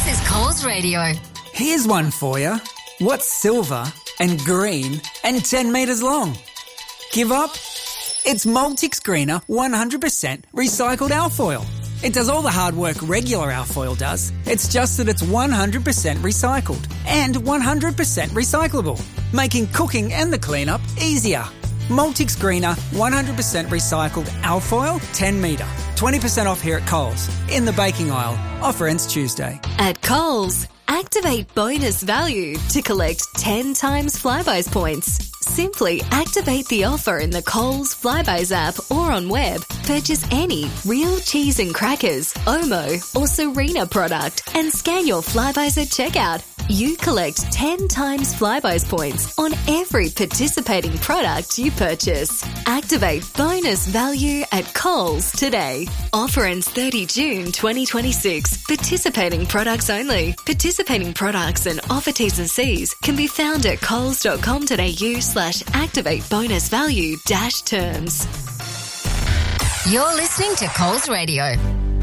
This is Coles Radio. Here's one for you. What's silver and green and 10 metres long? Give up? It's Multix Greener 100% recycled alfoil. It does all the hard work regular alfoil does. It's just that it's 100% recycled and 100% recyclable, making cooking and the cleanup easier. Multix Greener 100% recycled alfoil 10 metre. 20% off here at Coles. In the baking aisle. Offer ends Tuesday. At Coles, activate bonus value to collect 10 times Flybuys points. Simply activate the offer in the Coles Flybuys app or on web. Purchase any real cheese and crackers, Omo or Serena product and scan your Flybuys at checkout. You collect 10 times Flybuys points on every participating product you purchase. Activate bonus value at Coles today. Offer ends 30 June 2026. Participating products only. Participating products and offer T's and C's can be found at coles.com.au/activate bonus value -terms. You're listening to Coles Radio.